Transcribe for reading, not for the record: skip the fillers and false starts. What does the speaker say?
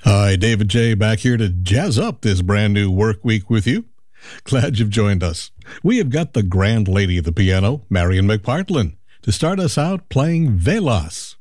Hi, David J. back here to jazz up this brand new work week with you. Glad you've joined us. We have got the grand lady of the piano, Marian McPartlin, to start us out playing Velas.